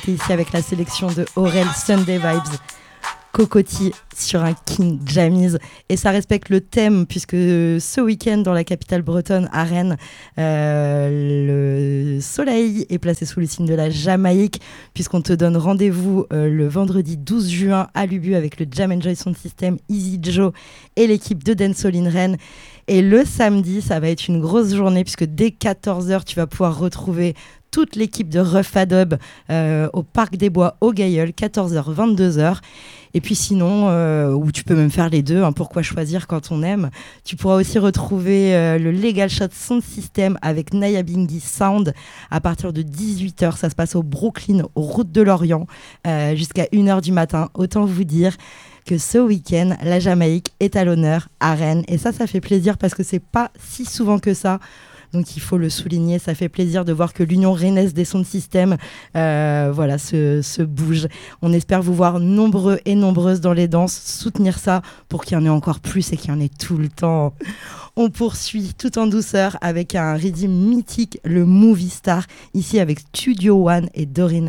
T'es ici avec la sélection de Aurel Sunday Vibes, Cocotti sur un King Jammies. Et ça respecte le thème, puisque ce week-end, dans la capitale bretonne, à Rennes, le soleil est placé sous le signe de la Jamaïque, puisqu'on te donne rendez-vous le vendredi 12 juin à Lubu avec le Jam Joy Sound System, Easy Joe et l'équipe de Dancehall in Rennes. Et le samedi, ça va être une grosse journée, puisque dès 14h, tu vas pouvoir retrouver toute l'équipe de Rough Adobe au Parc des Bois au Gailleul, 14h, 22h. Et puis sinon, ou tu peux même faire les deux, hein, pourquoi choisir quand on aime. Tu pourras aussi retrouver le Legal Shot Sound System avec Naya Bingi Sound à partir de 18h. Ça se passe au Brooklyn, aux routes de l'Orient, jusqu'à 1h du matin. Autant vous dire que ce week-end, la Jamaïque est à l'honneur à Rennes. Et ça fait plaisir parce que c'est pas si souvent que ça. Donc il faut le souligner, ça fait plaisir de voir que l'Union rennaise des sound systems se bouge. On espère vous voir nombreux et nombreuses dans les danses, soutenir ça pour qu'il y en ait encore plus et qu'il y en ait tout le temps. On poursuit tout en douceur avec un rythme mythique, le Movie Star, ici avec Studio One et Doreen